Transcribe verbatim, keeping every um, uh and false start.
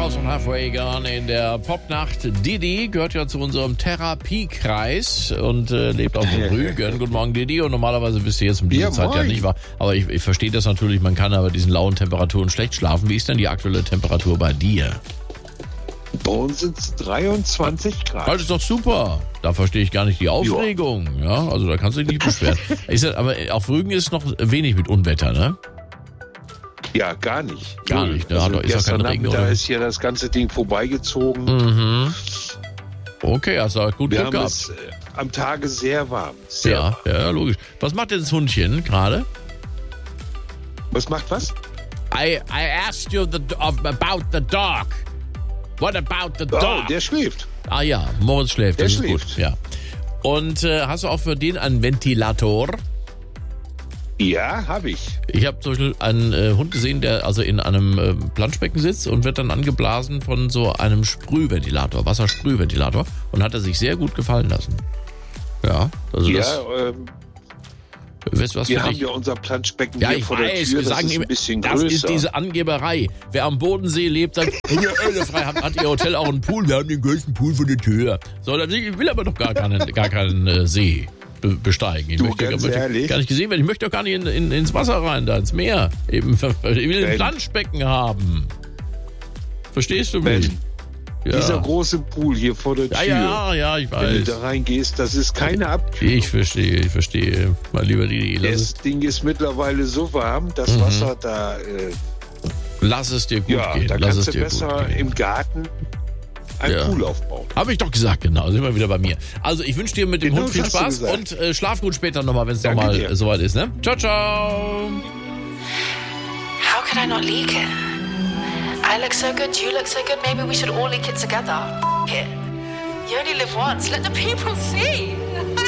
House von Halfway Gone in der Popnacht. Didi gehört ja zu unserem Therapiekreis und äh, lebt auf Rügen. Guten Morgen, Didi. Und normalerweise bist du jetzt um diese Ja, Zeit moin. ja nicht wahr. Aber ich, ich verstehe das natürlich, man kann aber diesen lauen Temperaturen schlecht schlafen. Wie ist denn die aktuelle Temperatur bei dir? Bei uns sind es dreiundzwanzig Grad. Das ist doch super. Da verstehe ich gar nicht die Aufregung. Ja, also da kannst du dich nicht beschweren. Ich sag, aber auf Rügen ist noch wenig mit Unwetter, ne? Ja, gar nicht. Gar nicht, ne? Also Hat doch- ist doch gestern kein Regen, Nachmittag oder? ist hier das ganze Ding vorbeigezogen. Mhm. Okay, hast du gut Wir Glück haben gehabt. es äh, am Tage sehr warm. Sehr Ja, warm. ja, logisch. Was macht denn das Hundchen gerade? Was macht was? I, I asked you the, of, about the dog. What about the Oh, dog? der schläft. ah ja, Moritz schläft, Der das ist schläft. gut. Ja. Und äh, hast du auch für den einen Ventilator? Ja, habe ich. Ich habe zum Beispiel einen äh, Hund gesehen, der also in einem äh, Planschbecken sitzt und wird dann angeblasen von so einem Sprühventilator, Wassersprühventilator, und hat er sich sehr gut gefallen lassen. Ja, also Ja, das ähm, weißt du was wir für haben dich? ja unser Planschbecken Ja, hier ich vor der weiß, Tür. wir Das sagen ist immer, ein bisschen das größer. ist diese Angeberei. Wer am Bodensee lebt, sagt, ja, frei hat, hat ihr Hotel auch einen Pool, wir haben den größten Pool vor der Tür. So, dann- ich will aber doch gar keinen, gar keinen äh, See be besteigen. Ich Du, möchte, ganz möchte ehrlich? gar nicht gesehen werden. Ich möchte doch gar nicht in, in, ins Wasser rein, da ins Meer. Eben, ich will ein Ben. Planschbecken haben. Verstehst du mich? Ben, Ja. Dieser große Pool hier vor der ja, Tür. ja, ja, ich Wenn du weiß. da reingehst, das ist keine Abkühlung. Ich verstehe, ich verstehe. Mal lieber die, lass Das es, Ding ist mittlerweile so warm, das Mhm. Wasser da, äh, lass es dir gut ja, gehen. da Lass es kannst du dir besser gut gehen. im Garten einen Ja. Pool aufbauen. Habe ich doch gesagt, genau. Sind wir wieder bei mir. Also, ich wünsche dir mit dem Genau, Hund viel das hast du Spaß gesagt. und äh, schlaf gut später nochmal, wenn es Danke nochmal dir. äh, soweit ist, ne? Ciao, ciao. How could I not leak it? I look so good, you look so good, maybe we should all leak it together. It. You only live once, let the people see.